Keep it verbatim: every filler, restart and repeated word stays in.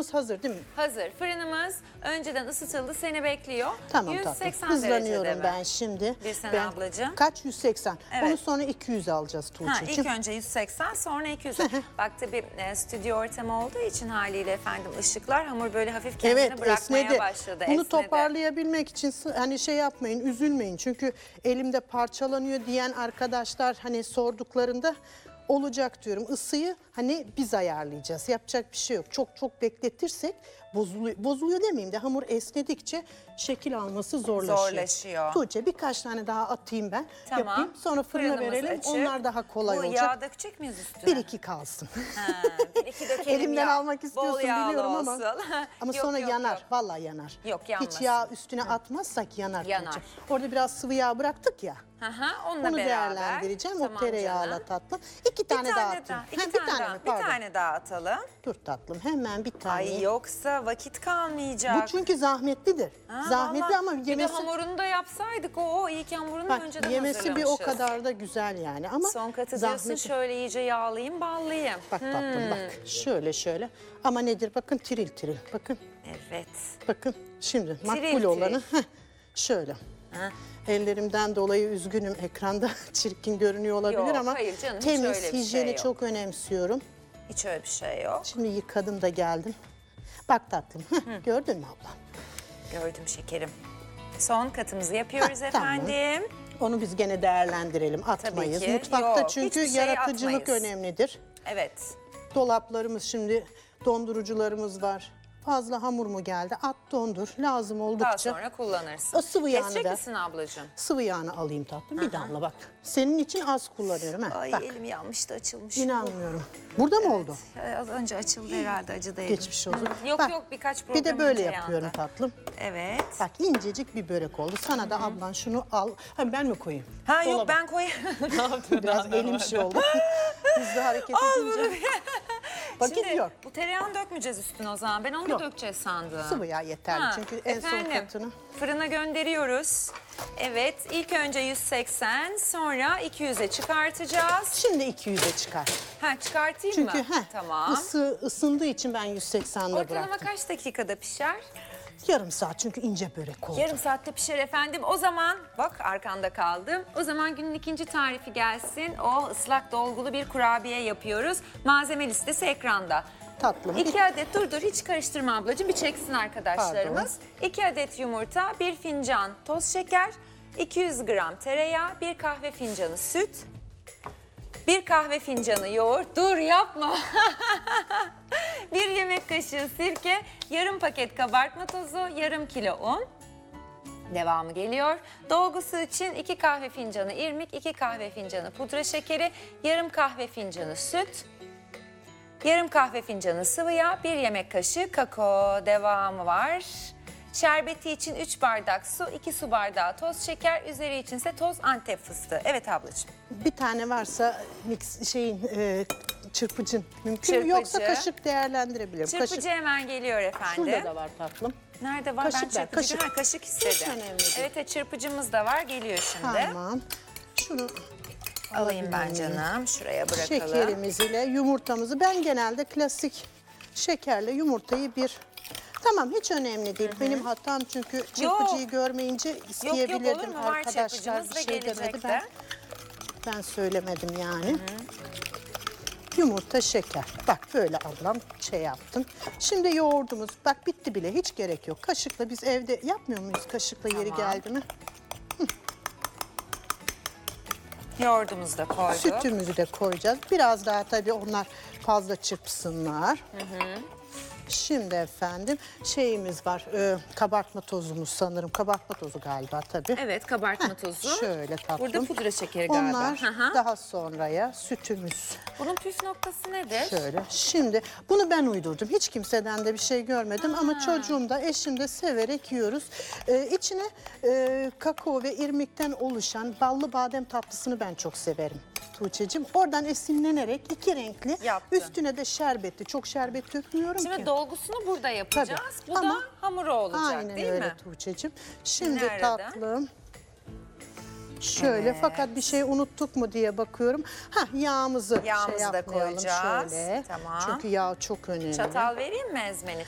Fırınımız hazır değil mi? Hazır. Fırınımız önceden ısıtıldı. Seni bekliyor. Tamam yüz tatlım. seksen Hızlanıyorum derecede ben mi? şimdi. Bir sene ben, ablacığım. Kaç? yüz seksen. Evet. Onu sonra iki yüz alacağız Ha, Tuğçe'cim. ilk önce yüz seksen sonra iki yüz. Bak tabii e, stüdyo ortamı olduğu için haliyle efendim ışıklar hamur böyle hafif kendini Evet, bırakmaya esnedi. başladı. Bunu esnedi. toparlayabilmek için s- hani şey yapmayın, üzülmeyin. Çünkü elimde parçalanıyor diyen arkadaşlar hani sorduklarında olacak diyorum. Isıyı hani biz ayarlayacağız. Yapacak bir şey yok. Çok çok bekletirsek bozuluyor. Bozuluyor demeyeyim de hamur esnedikçe şekil alması zorlaşıyor. Zorlaşıyor. Tuğçe birkaç tane daha atayım ben. Tamam. Yapayım. Sonra fırına Fırınımız verelim. açık. Onlar daha kolay Bu olacak. yağ dökecek miyiz üstüne? Bir iki kalsın. Ha, bir iki dökelim Elimden yağ. almak istiyorsun Bol yağlı biliyorum ama olsun. ama Yok, sonra yok, yanar. yok. Vallahi yanar. Yok, yanmasın. Hiç yağ üstüne atmazsak yanar. Yanar. Tuğçe. Orada biraz sıvı yağ bıraktık ya. Aha, onunla Onu beraber. değerlendireceğim. Tamam o tereyağıyla canım. tatlım. İki Bir tane, daha tane atayım. daha. Ha, İki bir tane, tane daha. mi? Bir Pardon. tane daha atalım. Dur tatlım hemen bir tane. Ay yoksa vakit kalmayacak. Bu çünkü zahmetlidir. Ha, Zahmetli vallahi. ama Bir de yemesi, hamurunu da yapsaydık. O, o ilk hamurunu bak, önceden yemesi bir o hazırlamışız. kadar da güzel yani. Ama Son katı diyorsun zahmeti- şöyle iyice yağlayayım, ballayayım. Bak tatlım Hmm. bak. Şöyle şöyle. Ama nedir? Bakın tiril tiril. Bakın. Evet. Bakın şimdi makbul tiril. olanı heh, şöyle. Ha. Ellerimden dolayı üzgünüm, ekranda çirkin görünüyor olabilir Yok, ama hayır canım, hiç temiz, öyle bir şey hijyeni yok. çok önemsiyorum. Hiç öyle bir şey yok. Şimdi yıkadım da geldim. Bak tatlım, heh, gördün mü ablam? Gördüm şekerim. Son katımızı yapıyoruz Heh, tamam. efendim. Onu biz gene değerlendirelim, atmayız. ki. Mutfakta Yok, çünkü hiçbir şey yaratıcılık atmayız. önemlidir. Evet. Dolaplarımız şimdi, dondurucularımız var. Fazla hamur mu geldi? At dondur, lazım Daha oldukça. sonra kullanırsın. O sıvı yağını Kesecek ver. misin ablacığım? Sıvı yağını alayım tatlım, bir damla bak. Senin için az kullanıyorum. Ha. Ay Bak, elim yanmış da açılmış. inanmıyorum. Burada mı oldu? Ee, Az önce açıldı herhalde acıdı elim. Geçmiş olsun. Yok Bak, yok birkaç program bir de böyle önce yapıyorum yandı. tatlım. Evet. Bak incecik bir börek oldu. Sana da ablan şunu al. Ha, ben mi koyayım? Ha yok Dolaba. ben koyayım. Ne yaptın? Biraz elim şey oldu. Hızlı hareket edince. Vakit Şimdi yok. bu tereyağını dökmeyeceğiz üstüne o zaman. Ben onu Yok. da dökeceğiz sandım. Sıvı yağ yeterli Ha, çünkü en efendim, son katını. Fırına gönderiyoruz. Evet ilk önce yüz seksen sonra iki yüze çıkartacağız. Şimdi iki yüze çıkar. Ha çıkartayım Çünkü mı? heh, Tamam. ısı, ısındığı için ben yüz seksende Ortalama bıraktım. kaç dakikada pişer? Yarım saat çünkü ince börek oldu. Yarım saatte pişer efendim. O zaman bak arkanda kaldım. O zaman günün ikinci tarifi gelsin. O ıslak dolgulu bir kurabiye yapıyoruz. Malzeme listesi ekranda. Tatlım. İki adet dur dur hiç karıştırma ablacığım bir çeksin arkadaşlarımız. İki adet yumurta, bir fincan toz şeker, iki yüz gram tereyağı, bir kahve fincanı süt, bir kahve fincanı yoğurt. Dur yapma. Bir yemek kaşığı sirke, yarım paket kabartma tozu, yarım kilo un. Devamı geliyor. Dolgusu için iki kahve fincanı irmik, iki kahve fincanı pudra şekeri, yarım kahve fincanı süt, yarım kahve fincanı sıvı yağ, bir yemek kaşığı kakao. Devamı var. Şerbeti için üç bardak su, iki su bardağı toz şeker, üzeri içinse toz Antep fıstığı. Evet ablacığım. Bir tane varsa mix şeyin e, çırpıcın mümkün mü? Çırpıcı. Yoksa kaşık değerlendirebilirim. Çırpıcı Kaşık hemen geliyor efendim. şurada da var tatlım. Nerede var? Kaşık ben ver, çırpıcı. kaşık. Ha, kaşık istedi. Hiç önemli değil. Evet, evet çırpıcımız da var. Geliyor şimdi. Tamam. Şunu Alayım ben alabilir miyim? canım. Şuraya bırakalım. Şekerimiz ile yumurtamızı ben genelde klasik şekerle yumurtayı bir tamam hiç önemli değil. Benim hatam çünkü çırpıcıyı görmeyince Yok isteyebilirdim. yok olur mu? Var Arkadaşlar çırpıcımız bir da şey demedi. gelecekte. Ben, ben söylemedim yani. Yumurta, şeker. Bak böyle ablam şey yaptım. Şimdi yoğurdumuz bak bitti bile hiç gerek yok. Kaşıkla biz evde yapmıyor muyuz kaşıkla yeri Tamam. geldi mi? Yoğurdumuzu da koyduk. Sütümüzü de koyacağız. Biraz daha tabii onlar fazla çırpsınlar. Şimdi efendim şeyimiz var. e, kabartma tozumuz sanırım. Kabartma tozu galiba tabii. Evet kabartma tozu. Şöyle tatlım. Burada pudra şekeri galiba. Onlar Hı hı. daha sonraya sütümüz. Bunun püf noktası nedir? Şöyle. Şimdi bunu ben uydurdum. Hiç kimseden de bir şey görmedim ama çocuğum da eşim de severek yiyoruz. Ee, içine e, kakao ve irmikten oluşan ballı badem tatlısını ben çok severim. Tuğçe'cim oradan esinlenerek iki renkli Yaptın. üstüne de şerbetli. Çok şerbet dökmüyorum Şimdi ki. dolgusunu burada yapacağız. Tabii. Bu Ama da hamuru olacak Aynen değil öyle mi? Tuğçe'cim. Şimdi Nerede? tatlım. Şöyle Evet. fakat bir şey unuttuk mu diye bakıyorum. Ha yağımızı Yağımızı şey da yapmayalım koyacağız. şöyle. Tamam. Çünkü yağ çok önemli. Çatal vereyim mi ezmeni